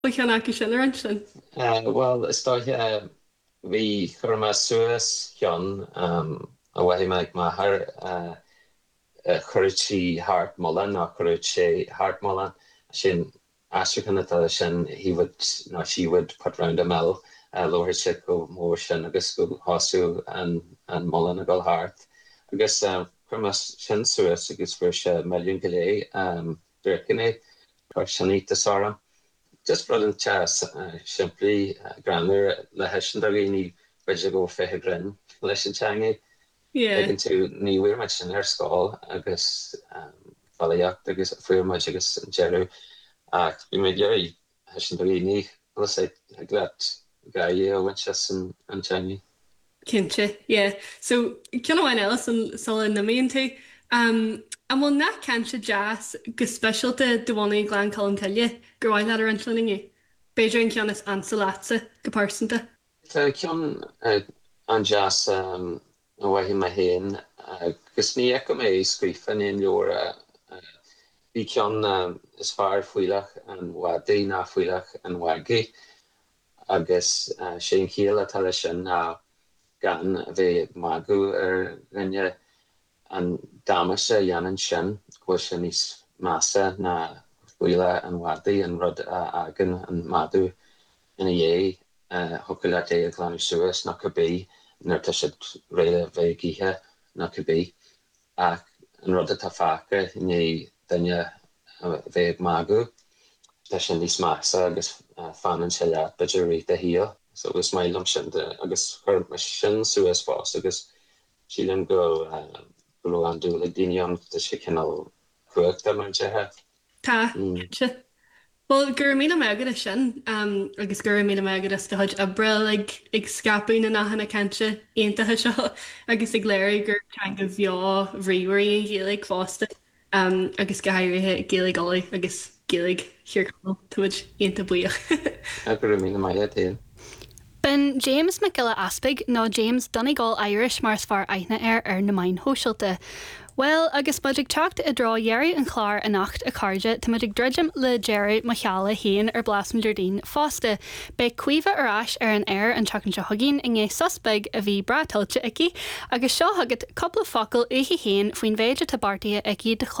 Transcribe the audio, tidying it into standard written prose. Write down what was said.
Ba cheanna go sin ar an sin. Well, is dat vi churma suas John a wahi meg ma har chuirtí hart mullen a chuirt sé hart mullen sin askan sin he would no she would put round a mill lower si go mór sin agus go hasú an mullen a go hart agus churma sin suas agus fu se milliún golé brekinné sinníta sara. Just brilliant chess, simply grammar le hesin da ni wedi go fe grin leis an changi. Yeah. Egin tú níhfuir me sin ar scáil agus fallíocht agus fuir me agus an jeú ach bí mé deirí hesin do ní sé glet gaí a win an changi. Cinse, yeah. So ceanna bhain eile san sala na míon tú. An bhfuil nach canse jazz go speisialta do bhhainna glan colm tuile gur bhhain ar an tlinninge. Beidir an ceannas ansa lása go pásanta. Tá cean an jazz a wahi ma hen gus ní go mé skrifan in leor bhí cean is fearr fuiilech an wadaí ná fuiilech an wagaí agus sé chéal a tal sin a gan a bheith magu ar rinne an damas a dhéanaan sin go sin níos massa na fuiile an wadaí an rud agan an madú ina dhé hocail a é a glanú suas nach go bí nar tá si réile bheith gíthe nach go bí ach an rud a tá faca ní danne bheith magu Tá sin níos massa agus fanan se leat beidir réit a híal so gus mailm sin agus chuir me sin suas fás agus sílan go go an dúla daine de si cinnal chuachta man tethe. Tá, cinse. Well, gur mí megad a sin agus gur mí megad is doid a bril ag scapaí na nachna canse aontathe seo agus ag léir gur te go bheá bhríhairí géalaigh fásta agus go hairithe géalaigh gálaigh agus géalaigh siarcáil tuid aonanta buíoch. Gur mí mai héan. Ben James McGilla Aspig ná James Donegal Irish mars far aithne ar na main hóisiilta. Well, agus budig techt a drá dhearú an chlár a nacht a cardide tá mudig dredgem le Jerry Machala héan ar Blasman Jardín fásta. Be cuiomh arás ar an air an teachan se haginn in ggé suspig a bhí bratalte ici agus seo hagad coppla focail uhi héan faoin bhéidir tabartaí ici de